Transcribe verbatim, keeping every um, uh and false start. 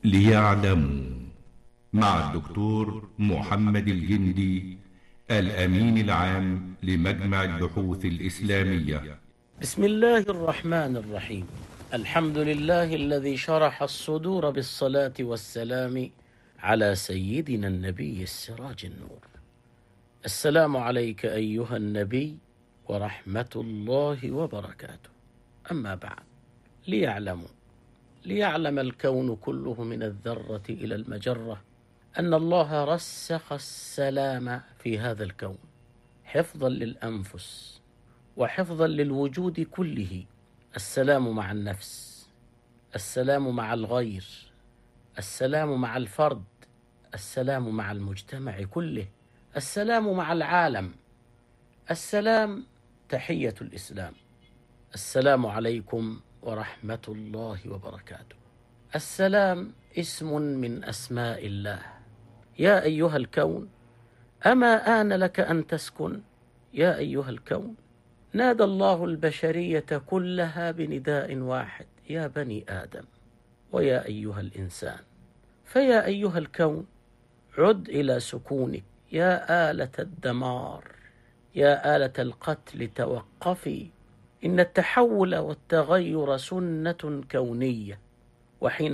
ليعلموا مع الدكتور محمد الجندي الأمين العام لمجمع البحوث الإسلامية. بسم الله الرحمن الرحيم. الحمد لله الذي شرح الصدور بالصلاة والسلام على سيدنا النبي السراج النور. السلام عليك أيها النبي ورحمة الله وبركاته. أما بعد، ليعلموا ليعلم الكون كله من الذرة إلى المجرة أن الله رسخ السلام في هذا الكون حفظا للأنفس وحفظا للوجود كله. السلام مع النفس، السلام مع الغير، السلام مع الفرد، السلام مع المجتمع كله، السلام مع العالم. السلام تحية الإسلام. السلام عليكم ورحمة الله وبركاته. السلام اسم من أسماء الله. يا أيها الكون، أما آن لك أن تسكن؟ يا أيها الكون، نادى الله البشرية كلها بنداء واحد: يا بني آدم ويا أيها الإنسان. فيا أيها الكون، عد إلى سكونك. يا آلة الدمار، يا آلة القتل، توقفي. إن التحول والتغير سنة كونية، وحين